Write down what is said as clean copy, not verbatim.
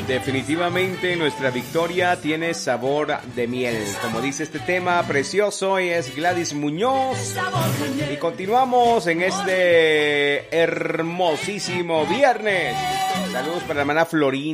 Definitivamente nuestra victoria tiene sabor de miel, como dice este tema precioso, y es Gladys Muñoz. Y continuamos en este hermosísimo viernes. Saludos para la hermana Florín.